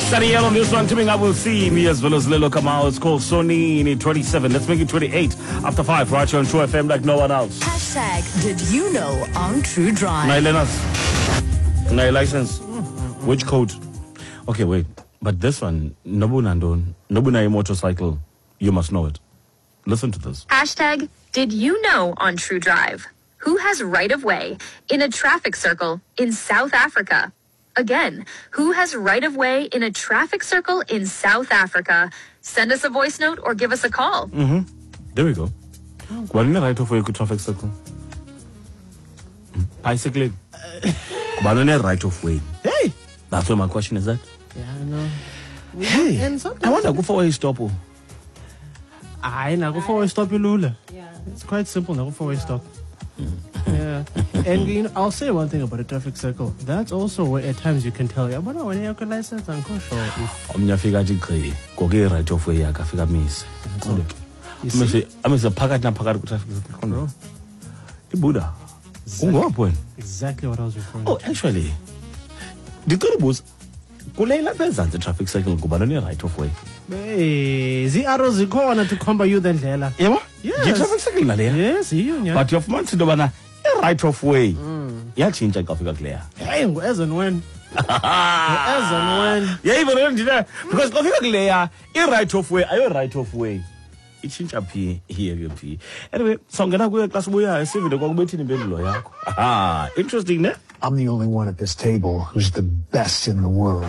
Sunny on this one, coming up, we'll see me as well as Lilo Kamau. It's called Sonini 27. Let's make it 28 after 5 right here on True FM like no one else. Hashtag did you know on True Drive. My Lenas. My license. Which code? Okay, wait. But this one, Nobuna motorcycle, you must know it. Listen to this. Hashtag did you know on True Drive? Who has right of way in a traffic circle in South Africa? Again, who has right of way in a traffic circle in South Africa? Send us a voice note or give us a call. There we go. What is right of way in a traffic circle? Bicycling. What is right of way? Hey! That's where my question is at. Yeah, I know. Hey, And I want to go for a stop. I go for a stop, Lula. Yeah. It's quite simple, go for a stop. Yeah. And you know, I'll say one thing about a traffic circle. That's also where at times you can tell, but when you have a license, I'm not sure if... Go right of way, I can miss. I'm a packet na packet traffic circle. Buddha. Exactly what I was referring to. Oh, actually, the good was the traffic circle go right of way. Hey, the arrows are going to combat you then, Lela. Yeah, yes. The traffic circle, yes, yeah. But your months to the right of way. Yeah, change a coffee clear. Hey, as and when. As and when. Yeah, even when because coffee clear, you're right of way, are you right of way? It change up here, you pee. Anyway, so I'm gonna go to class. We are saving the government in the lawyer. Interesting, ne? I'm the only one at this table who's the best in the world.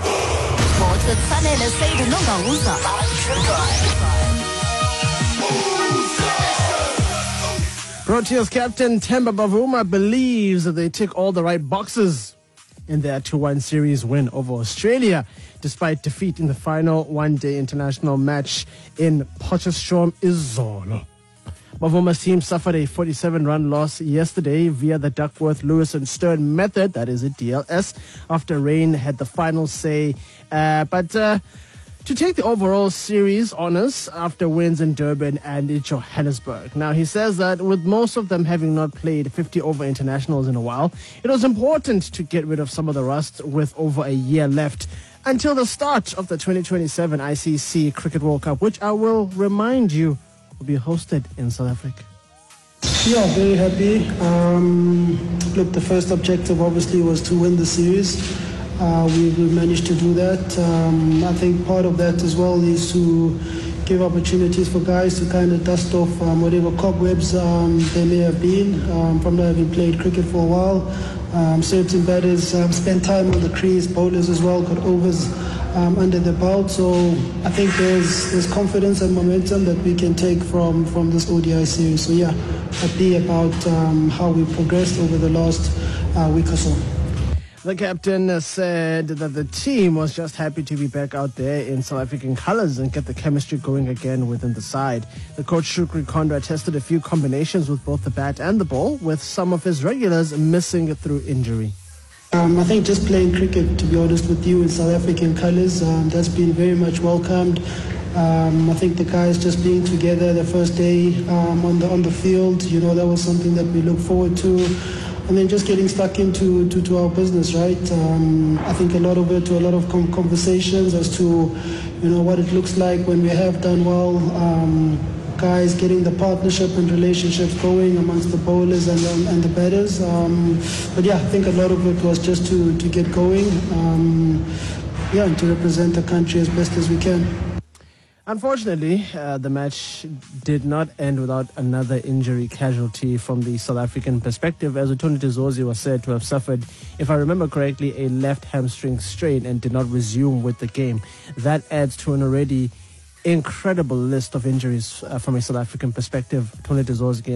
Proteas captain Themba Bavuma believes that they tick all the right boxes in their 2-1 series win over Australia, despite defeat in the final one-day international match in Potchefstroom, Izolo. Bavuma's team suffered a 47-run loss yesterday via the Duckworth, Lewis and Stern method, that is a DLS, after rain had the final say. But to take the overall series honors after wins in Durban and in Johannesburg. Now, he says that with most of them having not played 50-over internationals in a while, it was important to get rid of some of the rust with over a year left until the start of the 2027 ICC Cricket World Cup, which I will remind you will be hosted in South Africa. Yeah, very happy. Look, the first objective obviously was to win the series. We managed to do that. I think part of that as well is to give opportunities for guys to kind of dust off whatever cobwebs there may have been from not having played cricket for a while. Certain batters spent time on the crease, bowlers as well got overs under the belt. So I think there's confidence and momentum that we can take from this ODI series. So yeah, happy about how we progressed over the last week or so. The captain said that the team was just happy to be back out there in South African colours and get the chemistry going again within the side. The coach Shukri Conrad tested a few combinations with both the bat and the ball, with some of his regulars missing through injury. I think just playing cricket, to be honest with you, in South African colours, that's been very much welcomed. I think the guys just being together the first day on the field, you know, that was something that we look forward to. And then just getting stuck into our business, right? I think a lot of conversations as to, you know, what it looks like when we have done well. Guys getting the partnership and relationships going amongst the bowlers and the batters. But yeah, I think a lot of it was just to get going, and to represent the country as best as we can. Unfortunately, the match did not end without another injury casualty from the South African perspective, as Tony Tizosi was said to have suffered, if I remember correctly, a left hamstring strain and did not resume with the game. That adds to an already incredible list of injuries from a South African perspective. Tony Tizosi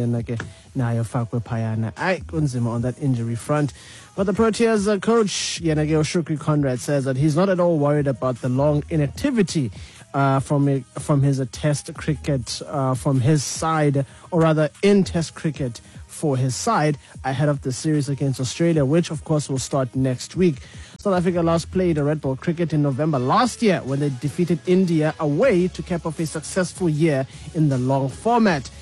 on that injury front. But the Proteas coach, Yenage Shukri Conrad, says that he's not at all worried about the long inactivity from his test cricket from his side, or rather in test cricket for his side ahead of the series against Australia, which of course will start next week. South Africa last played a red ball cricket in November last year when they defeated India away to cap off a successful year in the long format.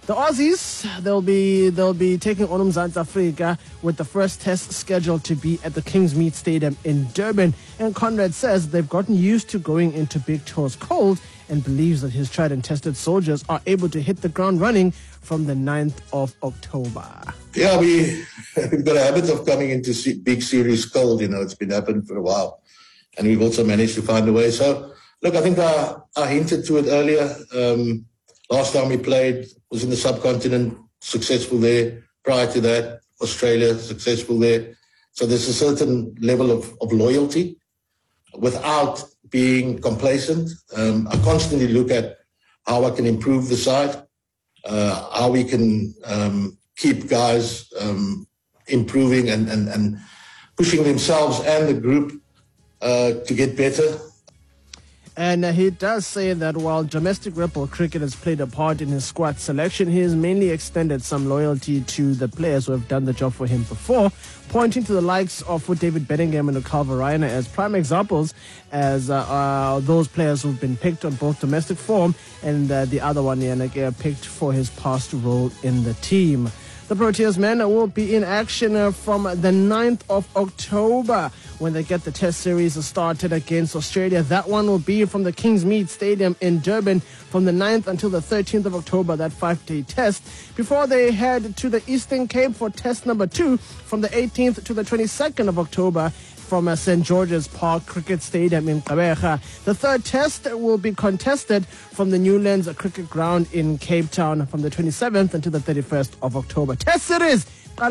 The Aussies, they'll be taking on Mzansi Africa with the first test scheduled to be at the Kingsmead Stadium in Durban. And Conrad says they've gotten used to going into big tours cold and believes that his tried and tested soldiers are able to hit the ground running from the 9th of October. Yeah, we've got a habit of coming into big series cold. It's been happening for a while. And we've also managed to find a way. So, look, I think I hinted to it earlier. Last time we played was in the subcontinent, successful there. Prior to that, Australia, successful there. So there's a certain level of loyalty without being complacent. I constantly look at how I can improve the side, how we can keep guys improving and pushing themselves and the group to get better. And he does say that while domestic rebel cricket has played a part in his squad selection, he has mainly extended some loyalty to the players who have done the job for him before, pointing to the likes of David Bellingham and Calvin Ryan as prime examples as those players who've been picked on both domestic form and the other one, picked for his past role in the team. The Proteas men will be in action from the 9th of October when they get the test series started against Australia. That one will be from the Kingsmead Stadium in Durban from the 9th until the 13th of October, that 5-day test, before they head to the Eastern Cape for test number 2 from the 18th to the 22nd of October from St. George's Park Cricket Stadium in Gqeberha. The third test will be contested from the Newlands Cricket Ground in Cape Town from the 27th until the 31st of October. Test series!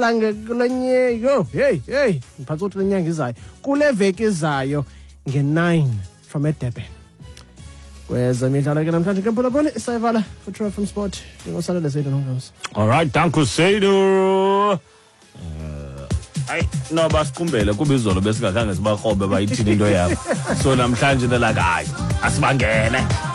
Kule veki izayo nge-9 from eDurban. Kwezemidlalo ke namhlanje ke Mpolopolo isayivala for True FM Sport. Ndingosala leSeyidu Nongos. All right, thank you Seyidu. Hayi no basiqumbele kuba izolo besingakhange sibarhobe bayithini into yabo. So namhlanje like hayi asibangene.